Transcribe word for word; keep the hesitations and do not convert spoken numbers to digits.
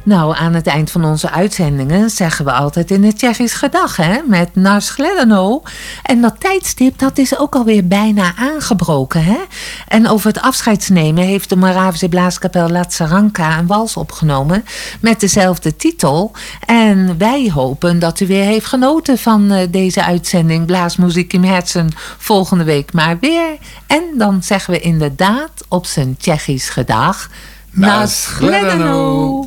Nou, aan het eind van onze uitzendingen zeggen we altijd in het Tsjechisch gedag, hè, met Na shledanou. En dat tijdstip, dat is ook alweer bijna aangebroken, hè. En over het afscheidsnemen heeft de Moravische blaaskapel Látzaranka een wals opgenomen met dezelfde titel. En wij hopen dat u weer heeft genoten van uh, deze uitzending Blaasmuziek im Herzen, volgende week maar weer. En dan zeggen we inderdaad op zijn Tsjechisch gedag Na shledanou.